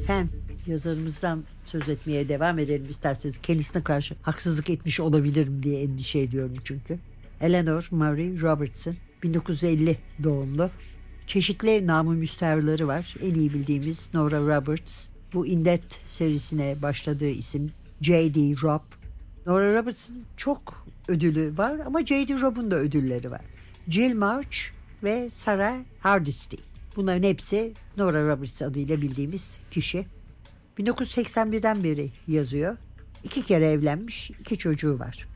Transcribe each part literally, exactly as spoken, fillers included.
Efendim, yazarımızdan söz etmeye devam edelim isterseniz. Kendisine karşı haksızlık etmiş olabilirim diye endişe ediyorum çünkü. Eleanor Marie Robertson, bin dokuz yüz elli doğumlu. Çeşitli namı müsteharları var. En iyi bildiğimiz Nora Roberts. Bu In Death serisine başladığı isim J D. Robb. Nora Roberts'ın çok ödülü var ama J D. Robb'un da ödülleri var. Jill March ve Sarah Hardesty. Bunların hepsi Nora Roberts adıyla bildiğimiz kişi. bin dokuz yüz seksen birden beri yazıyor. İki kere evlenmiş, iki çocuğu var.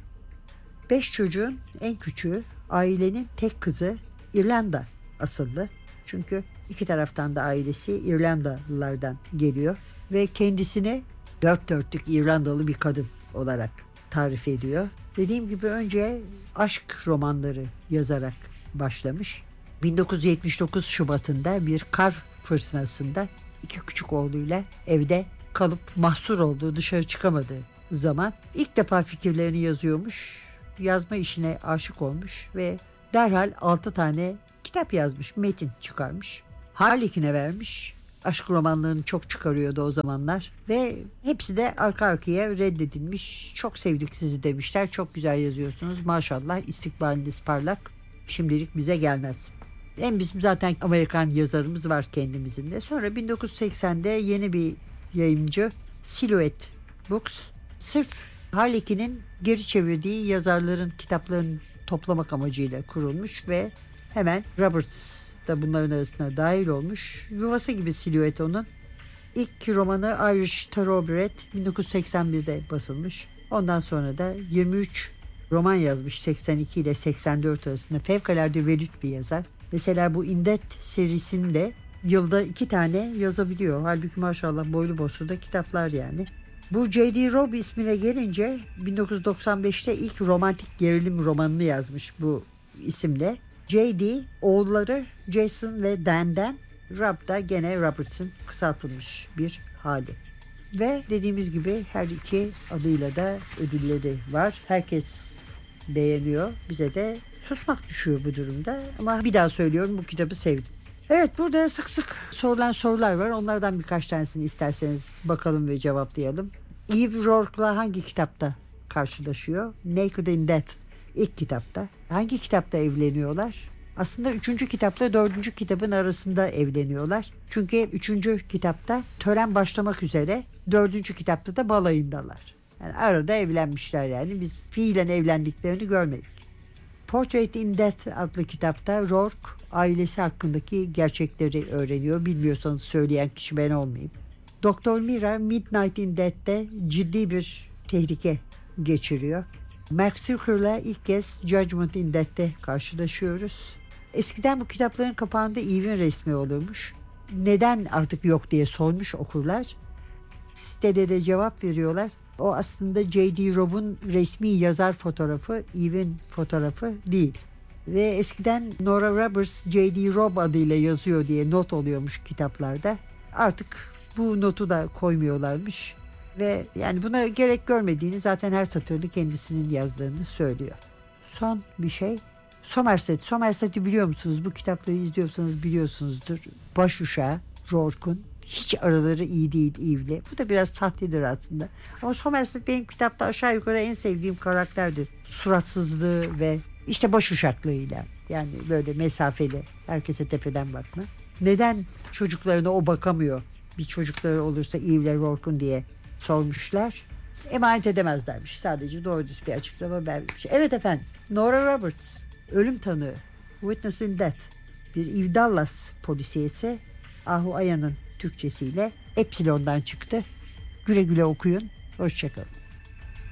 Beş çocuğun en küçüğü, ailenin tek kızı, İrlanda asıllı. Çünkü iki taraftan da ailesi İrlandalılardan geliyor. Ve kendisini dört dörtlük İrlandalı bir kadın olarak tarif ediyor. Dediğim gibi önce aşk romanları yazarak başlamış. bin dokuz yüz yetmiş dokuz Şubat'ında bir kar fırtınasında iki küçük oğluyla evde kalıp mahsur olduğu, dışarı çıkamadığı zaman ilk defa fikirlerini yazıyormuş. Yazma işine aşık olmuş ve derhal altı tane kitap yazmış, metin çıkarmış. Harlequin'e vermiş. Aşk romanlarını çok çıkarıyordu o zamanlar ve hepsi de arka arkaya reddedilmiş. Çok sevdik sizi demişler. Çok güzel yazıyorsunuz. Maşallah, istikbaliniz parlak. Şimdilik bize gelmez. Hem bizim zaten Amerikan yazarımız var kendimizin de. Sonra bin dokuz yüz seksende yeni bir yayımcı, Silhouette Books, sırf Harlequin'in geri çevirdiği yazarların kitaplarını toplamak amacıyla kurulmuş ve hemen Roberts da bunların arasına dahil olmuş. Yuvası gibi Silhouette onun. İlk romanı Irish Thoroughbred bin dokuz yüz seksen birde basılmış. Ondan sonra da yirmi üç roman yazmış seksen iki ile seksen dört arasında. Fevkalade velut bir yazar. Mesela bu In Death serisinde yılda iki tane yazabiliyor. Halbuki maşallah boylu boslu da kitaplar yani. Bu J D. Robb ismine gelince bin dokuz yüz doksan beşte ilk romantik gerilim romanını yazmış bu isimle. J D, oğulları Jason ve Dan'den, Robb da gene Robertson kısaltılmış bir hali. Ve dediğimiz gibi her iki adıyla da ödülleri var. Herkes beğeniyor. Bize de susmak düşüyor bu durumda. Ama bir daha söylüyorum, bu kitabı sevdim. Evet, burada sık sık sorulan sorular var. Onlardan birkaç tanesini isterseniz bakalım ve cevaplayalım. Eve Rourke'la hangi kitapta karşılaşıyor? Naked in Death ilk kitapta. Hangi kitapta evleniyorlar? Aslında üçüncü kitapla dördüncü kitabın arasında evleniyorlar. Çünkü üçüncü kitapta tören başlamak üzere, dördüncü kitapta da balayındalar. Yani arada evlenmişler yani. Biz fiilen evlendiklerini görmedik. Portrait in Death adlı kitapta Rourke ailesi hakkındaki gerçekleri öğreniyor. Bilmiyorsanız söyleyen kişi ben olmayayım. Doktor Mira Midnight in Death'te ciddi bir tehlike geçiriyor. Mark Zirker'la ilk kez Judgment in Death'te karşılaşıyoruz. Eskiden bu kitapların kapağında Eve'in resmi olurmuş. Neden artık yok diye sormuş okurlar. Sitede de cevap veriyorlar. O aslında J D. Robb'un resmi yazar fotoğrafı, Eve'in fotoğrafı değil. Ve eskiden Nora Roberts J D. Robb adıyla yazıyor diye not oluyormuş kitaplarda. Artık bu notu da koymuyorlarmış. Ve yani buna gerek görmediğini, zaten her satırda kendisinin yazdığını söylüyor. Son bir şey. Somerset. Somerset'i biliyor musunuz? Bu kitapları izliyorsanız biliyorsunuzdur. Başuşağı Rourke'un. Hiç araları iyi değil Eve'le. Bu da biraz sahtedir aslında. Ama Somerset benim kitapta aşağı yukarı en sevdiğim karakterdir. Suratsızlığı ve işte başuşaklığıyla. Yani böyle mesafeli. Herkese tepeden bakma. Neden çocuklarına o bakamıyor? Bir çocukları olursa Eve'le Rourke'un diye sormuşlar. Emanet edemezlermiş. Sadece doğru düz bir açıklama vermiş. Evet efendim. Nora Roberts. Ölüm tanığı. Witness in Death. Bir Eve Dallas polisiyesi. Ahu Aya'nın Türkçesiyle Epsilon'dan çıktı. Güle güle okuyun. Hoşçakalın.